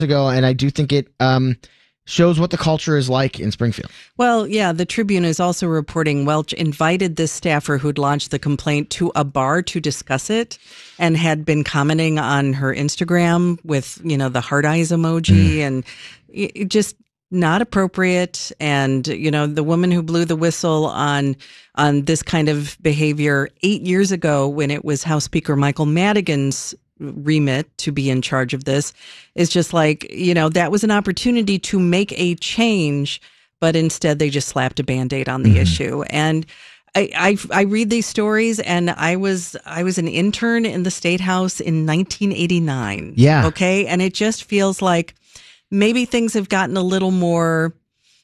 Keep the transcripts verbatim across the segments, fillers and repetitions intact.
ago, and I do think it um, shows what the culture is like in Springfield. Well, yeah, the Tribune is also reporting Welch invited this staffer who'd launched the complaint to a bar to discuss it and had been commenting on her Instagram with, you know, the heart eyes emoji mm. and it just not appropriate. And, you know, the woman who blew the whistle on on this kind of behavior eight years ago when it was House Speaker Michael Madigan's remit to be in charge of this is just like, you know, that was an opportunity to make a change, but instead they just slapped a Band-Aid on the mm-hmm. issue. And I, I I read these stories, and I was I was an intern in the State House in nineteen eighty-nine. Yeah. Okay. And it just feels like maybe things have gotten a little more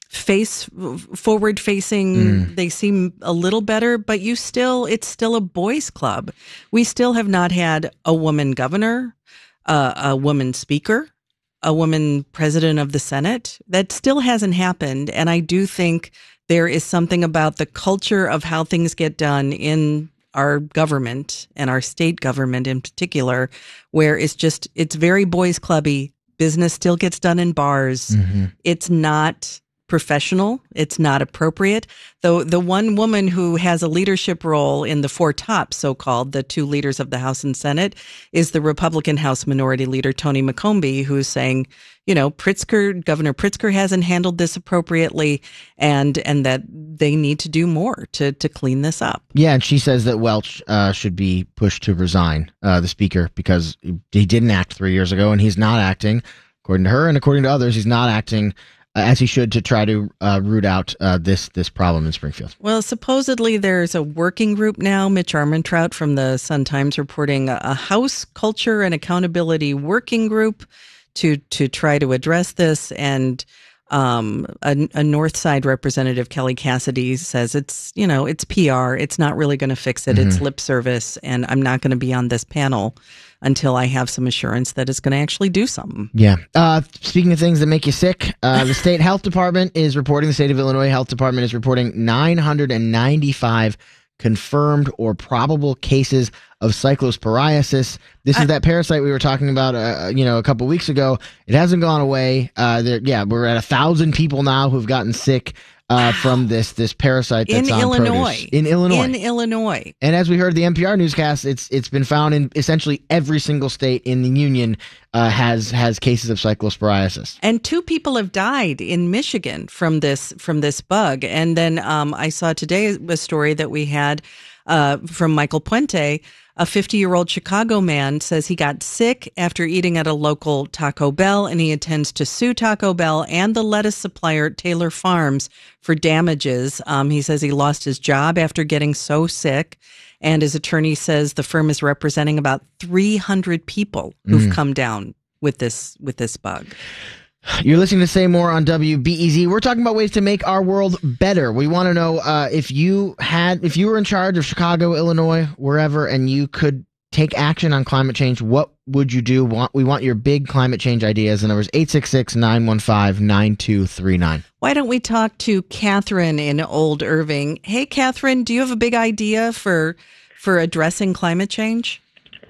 face forward facing. Mm. They seem a little better, but you still, it's still a boys club. We still have not had a woman governor, uh, a woman speaker, a woman president of the Senate. That still hasn't happened. And I do think there is something about the culture of how things get done in our government and our state government in particular, where it's just, it's very boys clubby. Business still gets done in bars. Mm-hmm. It's not professional. It's not appropriate. Though the one woman who has a leadership role in the four tops, so-called, the two leaders of the House and Senate, is the Republican House Minority Leader, Tony McCombie, who's saying, you know, Pritzker, Governor Pritzker hasn't handled this appropriately, and and that they need to do more to, to clean this up. Yeah, and she says that Welch uh, should be pushed to resign, uh, the speaker, because he didn't act three years ago, and he's not acting, according to her and according to others, he's not acting as he should to try to uh, root out uh, this this problem in Springfield. Well, supposedly there's a working group now. Mitch Armentrout from the Sun-Times reporting a, a House Culture and Accountability Working Group to to try to address this. And um, a, a North Side representative, Kelly Cassidy, says it's, you know, it's P R. It's not really going to fix it. Mm-hmm. It's lip service. And I'm not going to be on this panel until I have some assurance that it's going to actually do something. Yeah. Uh, speaking of things that make you sick, uh, the state health department is reporting, the state of Illinois health department is reporting nine hundred ninety-five confirmed or probable cases of cyclosporiasis. This is I, that parasite we were talking about, uh, you know, a couple weeks ago. It hasn't gone away. Uh, there, yeah, we're at a thousand people now who've gotten sick uh, from this this parasite that's in on Illinois. produce. In Illinois. In Illinois. And as we heard the N P R newscast, it's it's been found in essentially every single state in the union uh, has has cases of cyclosporiasis. And two people have died in Michigan from this from this bug. And then um, I saw today a story that we had uh, from Michael Puente. A fifty-year-old Chicago man says he got sick after eating at a local Taco Bell, and he intends to sue Taco Bell and the lettuce supplier Taylor Farms for damages. Um, he says he lost his job after getting so sick, and his attorney says the firm is representing about three hundred people who've mm. come down with this with this bug. You're listening to Say More on W B E Z. We're talking about ways to make our world better. We want to know uh, if you had, if you were in charge of Chicago, Illinois, wherever, and you could take action on climate change, what would you do? Want, we want your big climate change ideas. The number is eight six six, nine one five, nine two three nine. Why don't we talk to Catherine in Old Irving? Hey, Catherine, do you have a big idea for for addressing climate change?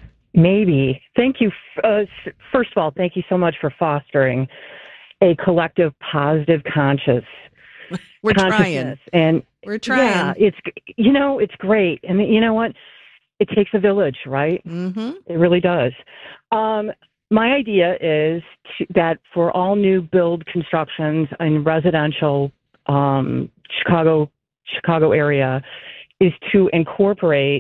Maybe. Thank you. Uh, first of all, thank you so much for fostering a collective positive conscious We're trying. And We're trying. Yeah, it's, you know, it's great. I mean, you know what? It takes a village, right? Mm-hmm. It really does. Um, my idea is to, that for all new build constructions in residential um, Chicago, Chicago area is to incorporate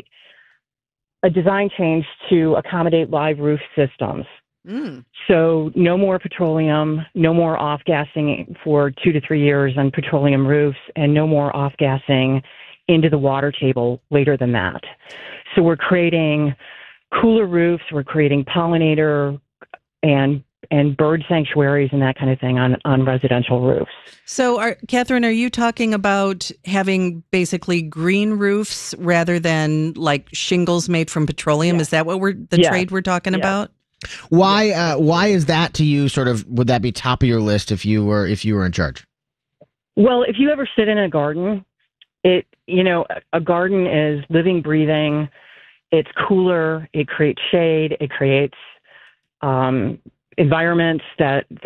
a design change to accommodate live roof systems. Mm. So no more petroleum, no more off-gassing for two to three years on petroleum roofs, and no more off-gassing into the water table later than that. So we're creating cooler roofs, we're creating pollinator and and bird sanctuaries and that kind of thing on, on residential roofs. So, are, Catherine, are you talking about having basically green roofs rather than like shingles made from petroleum? Yeah. Is that what we're the yeah. trade we're talking yeah. about? Why? Uh, why is that to you? Sort of, would that be top of your list if you were if you were in charge? Well, if you ever sit in a garden, it you know a garden is living, breathing. It's cooler. It creates shade. It creates um, environments that